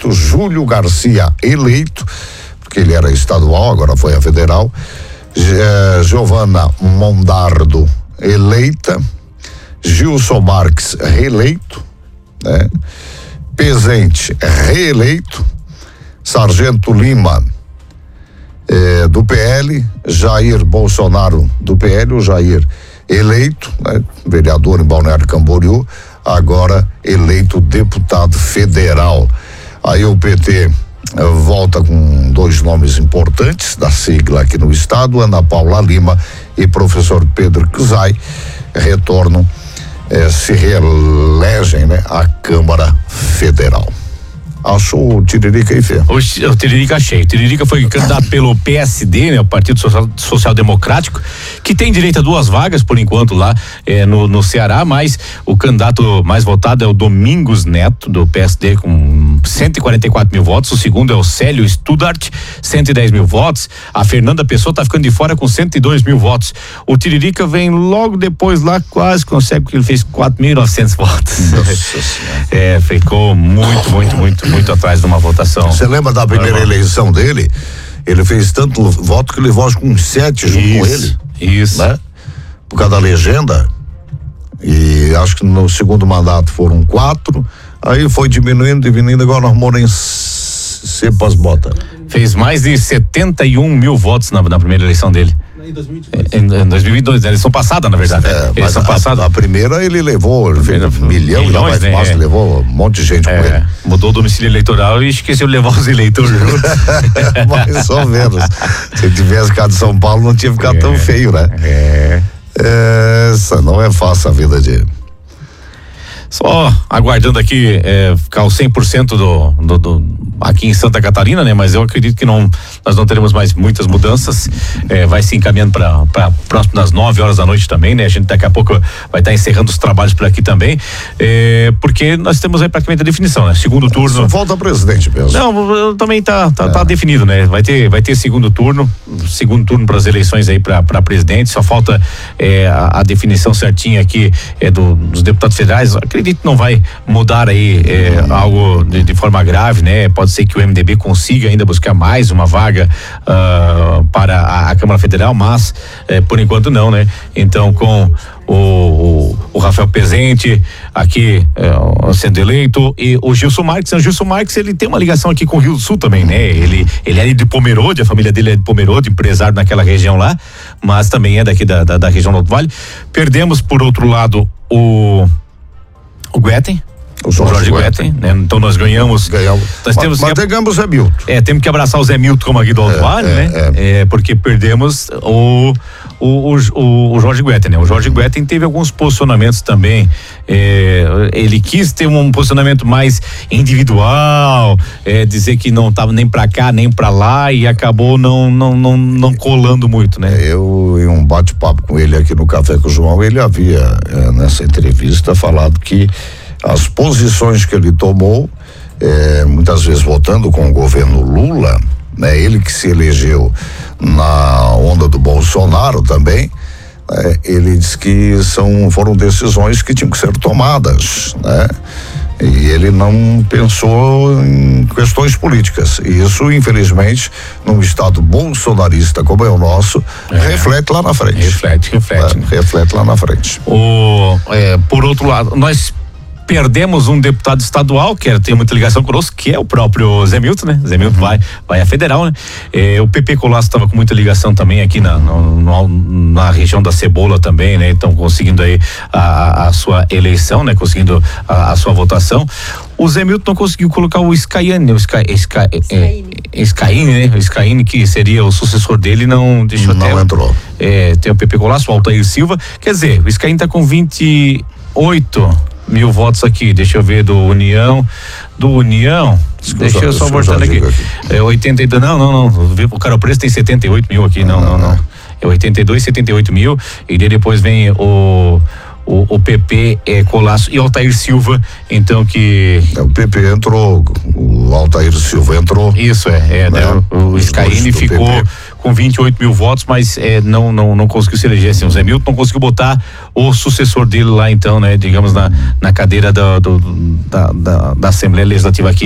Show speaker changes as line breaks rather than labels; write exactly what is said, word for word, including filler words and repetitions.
eleito, Júlio Garcia eleito, porque ele era estadual, agora foi a federal, G- Giovana Mondardo eleita, Gilson Marques reeleito, né? Pezente reeleito, Sargento Lima eh, do P L, Jair Bolsonaro do P L, o Jair eleito, né? Vereador em Balneário Camboriú, agora eleito deputado federal. Aí o P T eh, volta com dois nomes importantes da sigla aqui no estado, Ana Paula Lima e professor Pedro Czai, retornam, eh, se reelegem, né, à Câmara Federal. Achou o Tiririca aí, Fê?
O, o Tiririca achei. O Tiririca foi candidato pelo P S D, né? O Partido Social, Social Democrático, que tem direito a duas vagas, por enquanto, lá eh, no, no Ceará, mas o candidato mais votado é o Domingos Neto, do P S D, com cento e quarenta e quatro mil votos. O segundo é o Célio Studart, cento e dez mil votos. A Fernanda Pessoa tá ficando de fora com cento e dois mil votos. O Tiririca vem logo depois lá, quase consegue, porque ele fez quatro mil e novecentos votos. É, ficou muito, muito, muito, muito atrás de uma votação.
Você lembra da primeira eleição dele? Ele fez tanto voto que levou acho que uns sete junto
isso,
com ele.
Isso.
Né? Por causa da legenda. E acho que no segundo mandato foram quatro. Aí foi diminuindo, diminuindo, agora nós moramos em cepas botas.
Fez mais de setenta e um mil votos na, na primeira eleição dele.
Em dois mil e dois.
Em, em dois mil e dois, na eleição passada, na verdade.
É, mas
eleição
a,
passada.
a primeira ele levou, ele fez um milhão,
milhões,
né?
né?
Levou um monte de gente
É,
com ele.
mudou o domicílio eleitoral e esqueceu de levar os eleitores juntos.
Mais ou menos. Se tivesse ficado em São Paulo, não tinha ficado
É,
tão feio, né?
É.
Essa não é fácil a vida de.
Só aguardando aqui é, ficar o cem por cento do, do, do aqui em Santa Catarina, né? Mas eu acredito que não, nós não teremos mais muitas mudanças. É, vai se encaminhando para para próximo das nove horas da noite também, né? A gente daqui a pouco vai estar tá encerrando os trabalhos por aqui também, é, porque nós temos aí praticamente a definição, né? Segundo turno.
Só falta presidente mesmo.
Não, também tá tá, é. tá definido, né? Vai ter vai ter segundo turno, segundo turno para as eleições aí para para presidente. Só falta é, a, a definição certinha aqui é, do, dos deputados federais. Acredito que não vai mudar aí é, hum. algo de, de forma grave, né? Pode ser que o M D B consiga ainda buscar mais uma vaga uh, para a, a Câmara Federal, mas é, por enquanto não, né? Então com o, o, o Rafael Pezente aqui é, sendo eleito e o Gilson Marques, o Gilson Marques ele tem uma ligação aqui com o Rio do Sul também, né? Ele ele é de Pomerode, a família dele é de Pomerode, empresário naquela região lá, mas também é daqui da, da, da região do Alto Vale. Perdemos por outro lado o o Guetem, o Jorge, Jorge Guetem, né? Então nós ganhamos.
Ganhamos.
Nós temos
mas, mas
que,
ganhamos o Zé Milton.
É, temos que abraçar o Zé Milton como aqui do Alto Vale, é, né? É. É, porque perdemos o, o, o, o Jorge Guetem, né? O Jorge Guetem teve alguns posicionamentos também. É, ele quis ter um posicionamento mais individual, é, dizer que não estava nem pra cá, nem pra lá e acabou não, não, não, não colando muito, né?
Eu, em um bate-papo com ele aqui no Café com o João, ele havia, é, nessa entrevista, falado que as posições que ele tomou, é, muitas vezes votando com o governo Lula, né? Ele que se elegeu na onda do Bolsonaro também, é, ele disse que são, foram decisões que tinham que ser tomadas, né? E ele não pensou em questões políticas. E isso, infelizmente, num estado bolsonarista como é o nosso, é. reflete lá na frente.
Reflete, reflete.
É, reflete lá na frente.
O, é, por outro lado, nós perdemos um deputado estadual que tem muita ligação conosco, que é o próprio Zé Milton, né? Zé Milton uhum. vai, vai à federal, né? É, o P P Colasso estava com muita ligação também aqui na, no, no, na região da Cebola também, né? Então conseguindo aí a, a sua eleição, né? Conseguindo a, a sua votação. O Zé Milton não conseguiu colocar o Skyane, o Sky, Sky, é, Skyane, né? O Skyane, que seria o sucessor dele, não deixou
Não
até,
entrou.
É, tem o P P Colasso, o Altair Silva. Quer dizer, o Skyane tá com vinte e oito mil votos aqui, deixa eu ver do União, do União, Desculpa, deixa eu só voltando aqui. aqui, é oitenta e dois, não, não, não, o Cara Preço tem setenta e oito mil aqui, não, não, não, não. é oitenta e dois, setenta e oito mil, e daí depois vem o O, o P P é, Colasso e Altair Silva, então que...
O P P entrou, o Altair Silva entrou.
Isso, é, é né? né? O, o Scaini ficou P P com vinte e oito mil votos, mas é, não, não, não conseguiu se eleger, assim, o Zé Milton não conseguiu botar o sucessor dele lá, então, né, digamos, na, na cadeira da, do, da, da, da Assembleia Legislativa aqui